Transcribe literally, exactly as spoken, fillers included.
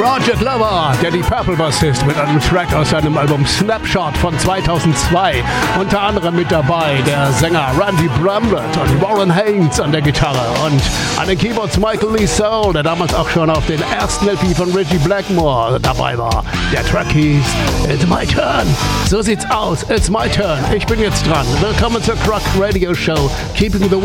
Roger Glover, der die Purple-Bassist, mit einem Track aus seinem Album Snapshot von zweitausendzwei. Unter anderem mit dabei der Sänger Randy Bramlett und Warren Haynes an der Gitarre und an den Keyboards Michael Lee Soul, der damals auch schon auf den ersten L P von Reggie Blackmore dabei war. Der Track hieß It's My Turn. So sieht's aus. It's my turn. Ich bin jetzt dran. Willkommen zur Croc Radio Show. Keeping the